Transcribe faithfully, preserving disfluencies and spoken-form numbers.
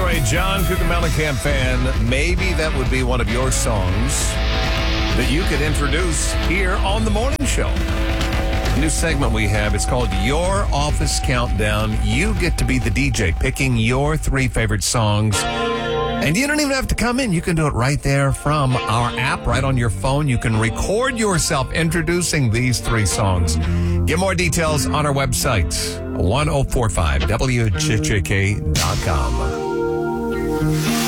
you're a John Cougar Mellencamp fan, maybe that would be one of your songs that you could introduce here on the morning show. A new segment we have, it's called Your Office Countdown. You get to be the D J, picking your three favorite songs. And you don't even have to come in. You can do it right there from our app, right on your phone. You can record yourself introducing these three songs. Get more details on our website, ten forty-five W J J K dot com.